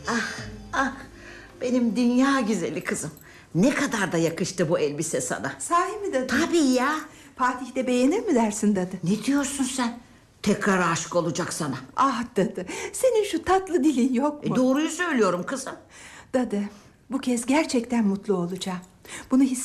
Ah, ah, benim dünya güzeli kızım. Ne kadar da yakıştı bu elbise sana. Sahi mi dadı? Tabii ya. Fatih de beğenir mi dersin dadı? Ne diyorsun sen? Tekrar aşık olacak sana. Ah dadı, senin şu tatlı dilin yok mu? Doğruyu söylüyorum kızım. Dadı, bu kez gerçekten mutlu olacağım. Bunu